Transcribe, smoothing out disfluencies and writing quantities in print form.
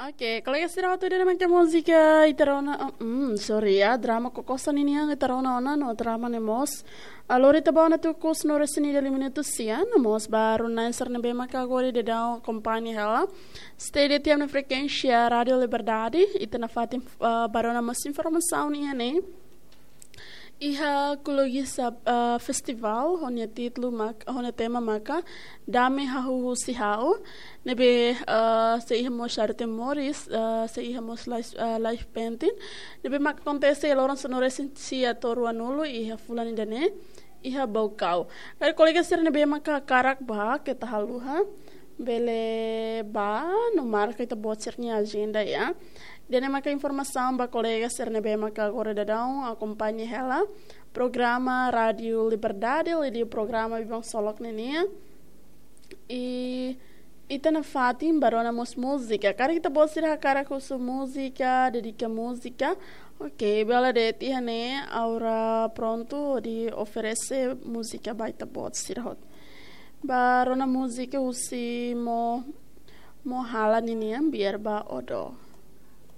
Oke, kalau yang istirahat udah macam musika itarona, sorry ya, drama kokosan ini yang itarona ona no drama nemos. Allora itabaw na tu kus no resini dali minutos siya, nemos baru nansar na bema kagori de daw kompanya hela. Stay de tiam na frekuensia Radio Liberdade, ita na fatim baru na mas informação niya ne. Iha kulogi sa festival honya titlu honya tema maka dame hahu sihau nebe sa iha mo Sharte Morris sa iha mo live painting nebe maka kontese loron sonoresin sia toru anulo iha fulani dane iha baukau dari kolega sir nebe maka karak ba kita haluha bele ba no marca ita bocernya agenda ya. Dene maka informação ba colega serne be maka agora dadão acompanhe ela programa Radio Liberdade ele programa vivão solok nenia e ita na fatim barona mos música cara kita bosir cara com su música dedica música ok bela de tia ne aura pronto de oferecer música baita bosir hot barona música usi mo hala nenia biar ba odo